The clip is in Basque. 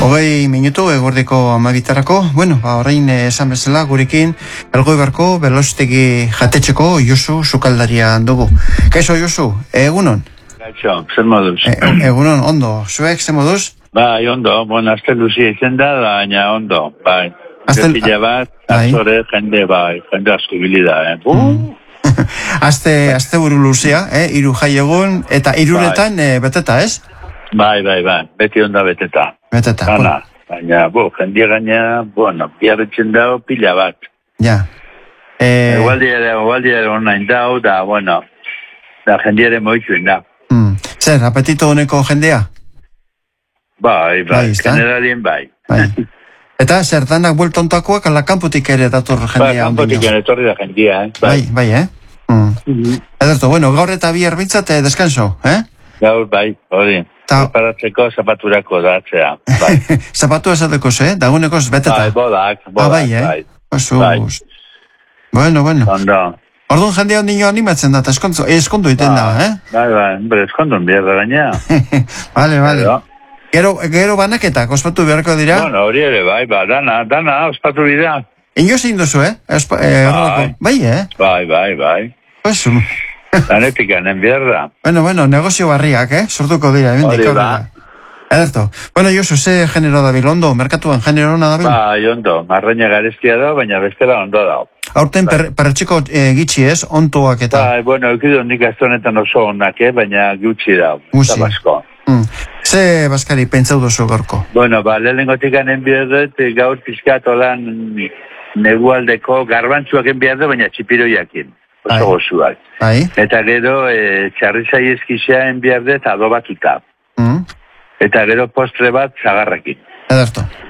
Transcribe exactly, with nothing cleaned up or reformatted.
Hogei minutu eguerdiko amabitarako, bueno, ba, orain esan bezala gurekin Elgoibarko Belostegi jatetxeko Josu sukaldaria dugu. Kaixo Josu, egunon? Kaixo, zer moduz? E, egunon, ondo, zuek zer moduz? Bai, ondo, bon, azte luzia izen da, baina ondo, bai. Azte... Zepila bat, azore, jende, bai, jende asko bilida, eh? Mm. azte, azte buru luzia, eh? Iru jai egun, eta iruretan bai. E, beteta, ez? Bai, bai, bai, beti onda beteta. Beteta. Gana, baina, bo, jendia gaina, bueno, piarretzen dago pila bat. Ja. E... Egualdiare, egualdiare online dago, da, bueno, da jendiare moitxuen da. Mm. Zer, apetito honeko jendea? Bai, bai, generalien bai. bai. Eta zertanak buelta ontakoak ala kanpotik ere dator jendea? Ba, kanpotik ere etorri da jendia, eh? Bai, bai, eh? Mm. Mm-hmm. Ederto, bueno, gaur eta bihar bintzat deskanso, eh? Gaur, bai, hori. Ta... Preparatzeko zapaturako datzea, bai. Zapatu esateko, eh? Dagunekoz beteta. Bai, bodak, bodak, ah, bai, eh? bai. Oso, bai. Bueno, bueno. Ondo. Orduan jendea nino animatzen da, eskondu iten da, eh? Bai, bai, bai, eskondu bierda gaina. Vale, vale. Pero... Gero, gero banaketak, ospatu beharko dira? Bueno, hori ere, bai, ba, dana, dana, ospatu dira. Inoz egin duzu, eh? Espa, eh bai. bai, eh? Bai, bai, bai. Oso. Danetik anen bierda. Bueno, bueno, negozio barriak, eh? Sortuko dira, hori ba. Ederto. Bueno, Josu, ze genero dabil, ondo? Merkatuan genero hona dabil? Bai, ondo. Marraina garestia da, baina bestela ondo da. Aurten per, perretxiko e, gitxi ez, ontoak eta... Bai, bueno, ekidu nik aztonetan oso onak, eh? Baina gutxi da. Gutxi. Tabasko. Mm. Ze baskari pentsau duzu gorko? Bueno, ba, lehenengotik anen bierdet, gaur pizkat olan negualdeko garbantzuak enbiarde, baina txipiroiakin. Oso gozuak. Bai. Eta gero, e, txarrizai eskizia enbiarde eta adobatuta. Mm. Eta gero postre bat zagarrekin. Ederto.